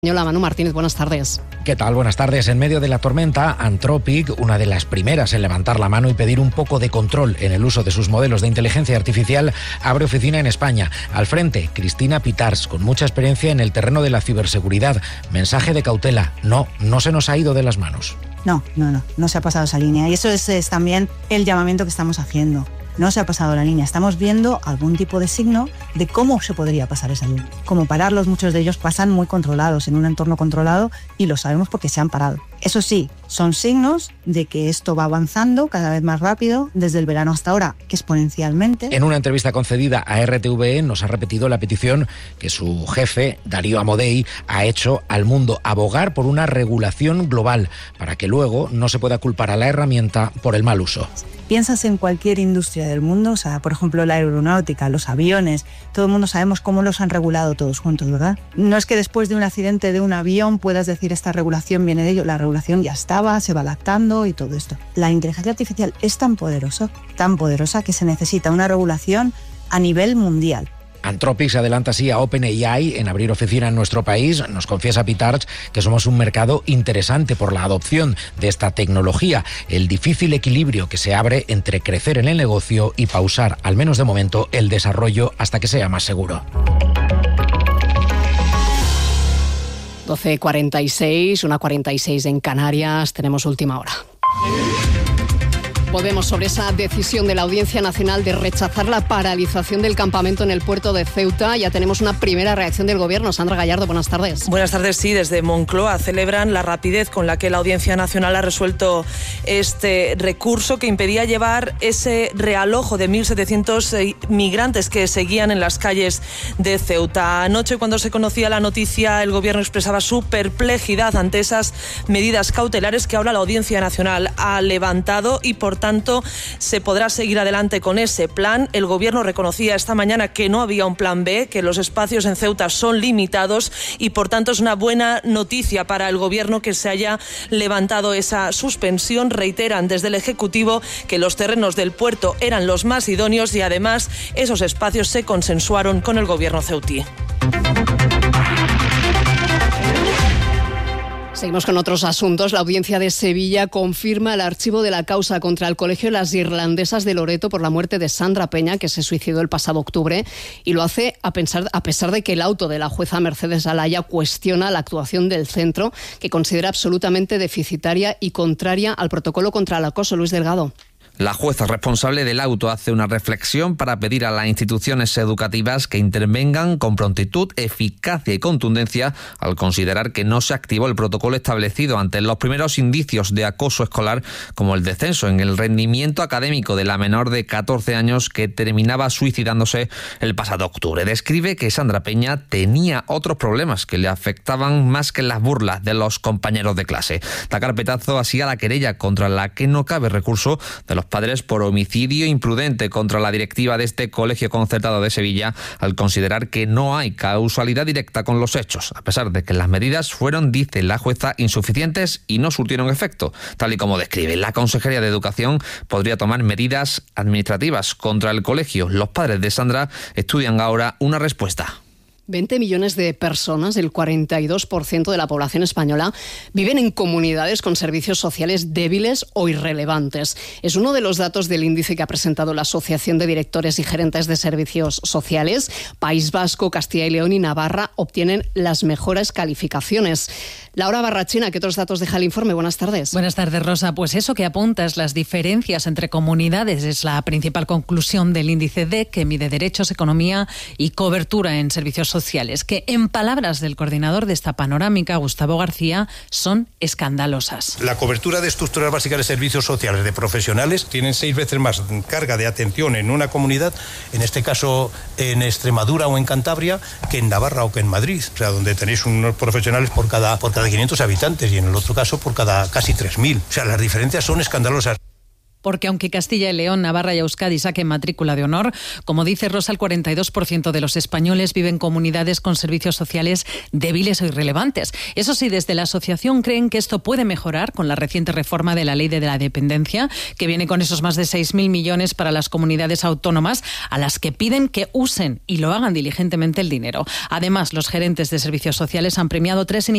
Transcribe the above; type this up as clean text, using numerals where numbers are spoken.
Hola, Manu Martínez, buenas tardes. ¿Qué tal? Buenas tardes. En medio de la tormenta, Anthropic, una de las primeras en levantar la mano y pedir un poco de control en el uso de sus modelos de inteligencia artificial, abre oficina en España. Al frente, Cristina Pitars, con mucha experiencia en el terreno de la ciberseguridad. Mensaje de cautela. No se nos ha ido de las manos. No se ha pasado esa línea. Y eso es también el llamamiento que estamos haciendo. No se ha pasado la línea. Estamos viendo algún tipo de signo de cómo se podría pasar esa línea. Como pararlos, muchos de ellos pasan muy controlados, en un entorno controlado, y lo sabemos porque se han parado. Eso sí, son signos de que esto va avanzando cada vez más rápido, desde el verano hasta ahora, que exponencialmente. En una entrevista concedida a RTVE nos ha repetido la petición que su jefe, Darío Amodei, ha hecho al mundo: abogar por una regulación global, para que luego no se pueda culpar a la herramienta por el mal uso. Piensas en cualquier industria del mundo, o sea, por ejemplo, la aeronáutica, los aviones, todo el mundo sabemos cómo los han regulado todos juntos, ¿verdad? No es que después de un accidente de un avión puedas decir esta regulación viene de ello, la regulación ya estaba, se va adaptando y todo esto. La inteligencia artificial es tan poderosa que se necesita una regulación a nivel mundial. Anthropic se adelanta así a OpenAI en abrir oficina en nuestro país. Nos confiesa Pitars que somos un mercado interesante por la adopción de esta tecnología, el difícil equilibrio que se abre entre crecer en el negocio y pausar, al menos de momento, el desarrollo hasta que sea más seguro. 12:46, 1:46 en Canarias, tenemos última hora. Volvemos sobre esa decisión de la Audiencia Nacional de rechazar la paralización del campamento en el puerto de Ceuta. Ya tenemos una primera reacción del Gobierno. Sandra Gallardo, buenas tardes. Buenas tardes, sí. Desde Moncloa celebran la rapidez con la que la Audiencia Nacional ha resuelto este recurso que impedía llevar ese realojo de 1.700 migrantes que seguían en las calles de Ceuta. Anoche, cuando se conocía la noticia, el Gobierno expresaba su perplejidad ante esas medidas cautelares que ahora la Audiencia Nacional ha levantado y, por tanto, se podrá seguir adelante con ese plan. El Gobierno reconocía esta mañana que no había un plan B, que los espacios en Ceuta son limitados y, por tanto, es una buena noticia para el Gobierno que se haya levantado esa suspensión. Reiteran desde el Ejecutivo que los terrenos del puerto eran los más idóneos y, además, esos espacios se consensuaron con el Gobierno ceutí. Seguimos con otros asuntos. La Audiencia de Sevilla confirma el archivo de la causa contra el Colegio Las Irlandesas de Loreto por la muerte de Sandra Peña, que se suicidó el pasado octubre, y lo hace a pesar de que el auto de la jueza Mercedes Alaya cuestiona la actuación del centro, que considera absolutamente deficitaria y contraria al protocolo contra el acoso. Luis Delgado. La jueza responsable del auto hace una reflexión para pedir a las instituciones educativas que intervengan con prontitud, eficacia y contundencia al considerar que no se activó el protocolo establecido ante los primeros indicios de acoso escolar, como el descenso en el rendimiento académico de la menor de 14 años que terminaba suicidándose el pasado octubre. Describe que Sandra Peña tenía otros problemas que le afectaban más que las burlas de los compañeros de clase. Da carpetazo así a la querella contra la que no cabe recurso de los padres por homicidio imprudente contra la directiva de este colegio concertado de Sevilla, al considerar que no hay causalidad directa con los hechos, a pesar de que las medidas fueron, dice la jueza, insuficientes y no surtieron efecto. Tal y como describe, la Consejería de Educación podría tomar medidas administrativas contra el colegio. Los padres de Sandra estudian ahora una respuesta. 20 millones de personas, el 42% de la población española, viven en comunidades con servicios sociales débiles o irrelevantes. Es uno de los datos del índice que ha presentado la Asociación de Directores y Gerentes de Servicios Sociales. País Vasco, Castilla y León y Navarra obtienen las mejores calificaciones. Laura Barrachina, ¿qué otros datos deja el informe? Buenas tardes. Buenas tardes, Rosa. Pues eso que apuntas, las diferencias entre comunidades, es la principal conclusión del índice DEC, que mide derechos, economía y cobertura en servicios sociales, que en palabras del coordinador de esta panorámica, Gustavo García, son escandalosas. La cobertura de estructuras básicas de servicios sociales de profesionales tienen 6 veces más carga de atención en una comunidad, en este caso en Extremadura o en Cantabria, que en Navarra o que en Madrid, o sea, donde tenéis unos profesionales por cada 500 habitantes y en el otro caso por cada casi 3.000. O sea, las diferencias son escandalosas. Porque aunque Castilla y León, Navarra y Euskadi saquen matrícula de honor, como dice Rosa, el 42% de los españoles viven en comunidades con servicios sociales débiles o irrelevantes. Eso sí, desde la asociación creen que esto puede mejorar con la reciente reforma de la Ley de la Dependencia, que viene con esos más de 6.000 millones para las comunidades autónomas, a las que piden que usen y lo hagan diligentemente el dinero. Además, los gerentes de servicios sociales han premiado 3 iniciativas